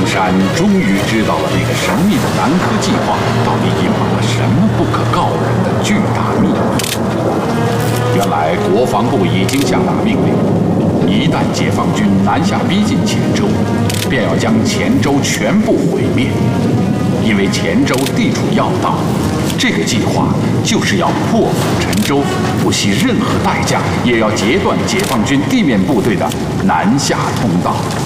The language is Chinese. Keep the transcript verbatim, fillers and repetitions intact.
山终于知道了那个神秘的南柯计划到底隐藏了什么不可告人的巨大秘密。原来国防部已经下达命令，一旦解放军南下逼近黔州，便要将黔州全部毁灭。因为黔州地处要道，这个计划就是要破釜沉舟，不惜任何代价也要截断解放军地面部队的南下通道。